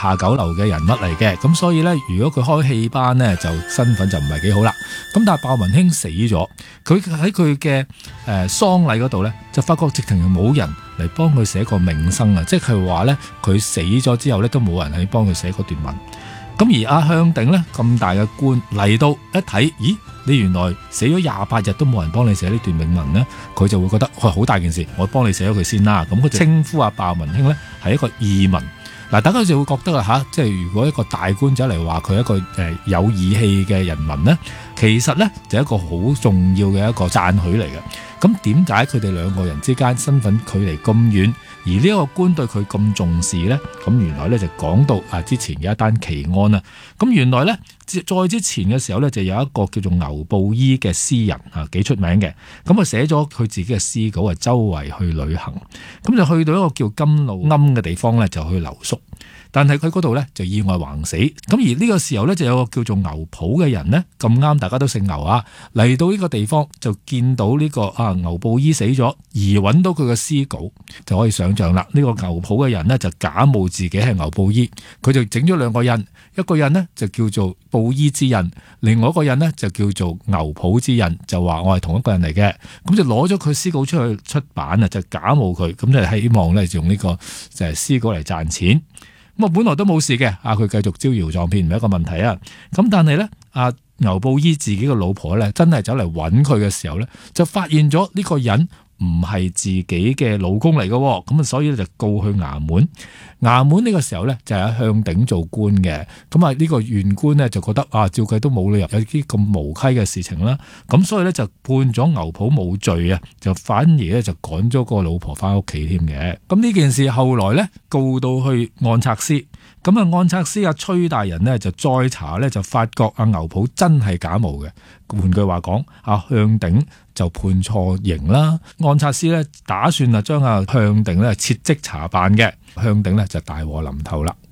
下九流嘅人物嚟嘅，咁所以咧，如果佢開戲班咧，就身份就唔係幾好啦。咁但係鮑文興死咗，佢喺佢嘅喪禮嗰度咧，就發覺直情冇人嚟幫佢寫個冥生啊，即係話咧，佢死咗之後咧，都冇人去幫佢寫嗰段文。咁而阿向鼎咧，咁大嘅官嚟到一睇，咦？你原來死咗28日都冇人幫你寫呢段銘文咧，佢就會覺得好大件事，我幫你寫咗佢先啦。咁佢稱呼阿鮑文興咧係一個義民。嗱，大家就會覺得即係如果一個大官走嚟話佢一個有義氣嘅人民咧，其實咧就係一個好重要嘅一個讚許嚟嘅。咁點解佢哋兩個人之間身份距離咁遠，而呢一個官對佢咁重視呢？咁原來咧就講到之前嘅一單奇案啦。咁原來咧再之前嘅時候咧，就有一個叫做牛布衣嘅詩人幾出名嘅，咁啊寫咗佢自己嘅詩稿周圍去旅行，咁就去到一個叫金路庵嘅地方咧，就去留宿。但係佢嗰度咧就意外橫死，咁而呢個時候咧就有個叫做牛普嘅人咧，咁啱大家都姓牛嚟到呢個地方就見到呢個牛布衣死咗，而揾到佢嘅詩稿，就可以想象啦。呢個牛普嘅人咧就假冒自己係牛布衣，佢就整咗兩個印，一個印呢就叫做布衣之印，另外一個印呢就叫做牛普之印，就話我係同一個人嚟嘅，咁就攞咗佢詩稿出去出版就假冒佢，咁就希望咧用呢個就係詩稿嚟賺錢。咁本來都冇事嘅，佢繼續招搖撞騙唔係一個問題啊。咁但係咧，牛布衣自己嘅老婆咧，真係走嚟揾佢嘅時候咧，就發現咗呢個人唔係自己嘅老公嚟嘅，咁所以就告去衙門。衙門呢個時候咧就係阿向鼎做官嘅，咁呢個縣官咧就覺得照計都冇理由有啲咁無稽嘅事情啦，咁所以咧就判咗牛普冇罪啊，就反而咧就趕咗個老婆翻屋企添嘅。咁呢件事後來咧告到去按察司，咁按察司崔大人呢就再查咧就發覺牛普真係假冒嘅。換句話講，向鼎就判錯刑啦。按察司咧打算將向鼎咧撤職查辦嘅，向鼎咧就大禍臨頭啦。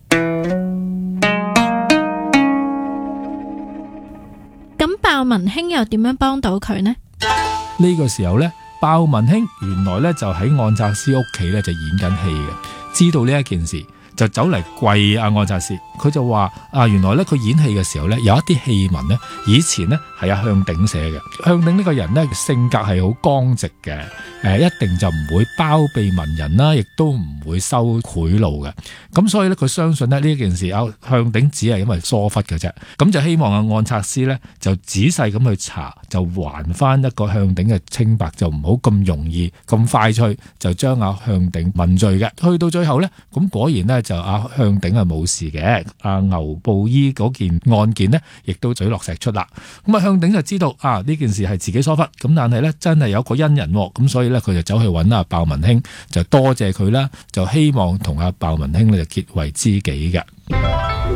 咁鮑文興又點樣幫到佢呢？ 呢個時候咧，鮑文興原來咧就喺按察司屋企咧就演緊戲嘅，知道呢一件事就走嚟跪按察司，佢就話原來咧佢演戲嘅時候咧有一啲戲文咧以前咧係向鼎寫嘅。向鼎呢個人咧性格係好剛直嘅，一定就唔會包庇文人啦，亦都唔會收賄賂嘅。咁所以咧佢相信咧呢件事向鼎只係因為疏忽嘅啫。咁就希望按察司咧就仔細咁去查，就還翻一個向鼎嘅清白，就唔好咁容易咁快脆就將向鼎問罪嘅。去到最後咧，咁果然咧就向鼎係冇事嘅，牛布衣嗰件案件呢亦都水落石出啦。咁向鼎就知道呢件事係自己疏忽，咁但係咧真係有個恩人，咁所以咧佢就走去揾鮑文興，就多謝佢啦，就希望同鮑文興咧就結為知己嘅。